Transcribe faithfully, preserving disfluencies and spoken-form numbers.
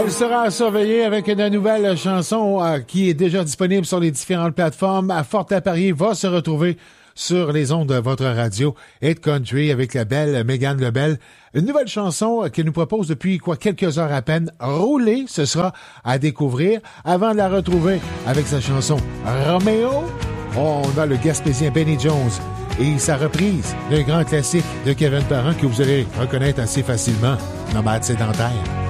Elle sera à surveiller avec une nouvelle chanson euh, qui est déjà disponible sur les différentes plateformes. À Fort-à-Parier va se retrouver sur les ondes de votre radio Hit Country avec la belle Mégane Lebel. Une nouvelle chanson qu'elle nous propose depuis quoi quelques heures à peine. Rouler, ce sera à découvrir avant de la retrouver avec sa chanson Roméo. On a le Gaspésien Benny Jones et sa reprise d'un grand classique de Kevin Parent que vous allez reconnaître assez facilement, Nomade sédentaire.